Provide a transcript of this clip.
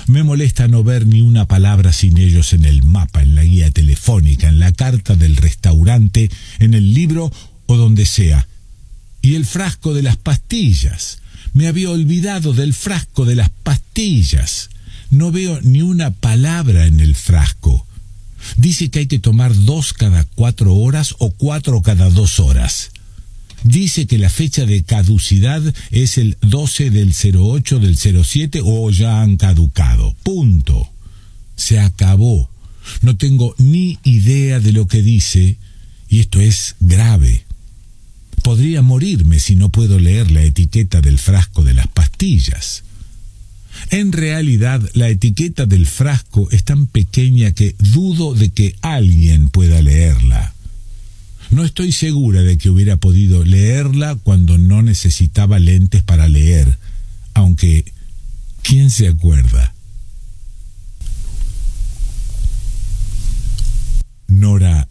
Me molesta no ver ni una palabra sin ellos en el mapa, en la guía telefónica, en la carta del restaurante, en el libro o donde sea. Y el frasco de las pastillas. Me había olvidado del frasco de las pastillas. No veo ni una palabra en el frasco. Dice que hay que tomar 2 cada 4 horas o 4 cada 2 horas. Dice que la fecha de caducidad es el 12 del 08 del 07 o ya han caducado. Punto. Se acabó. No tengo ni idea de lo que dice y esto es grave. Podría morirme si no puedo leer la etiqueta del frasco de las pastillas. En realidad, la etiqueta del frasco es tan pequeña que dudo de que alguien pueda leerla. No estoy segura de que hubiera podido leerla cuando no necesitaba lentes para leer, aunque, ¿quién se acuerda? Nora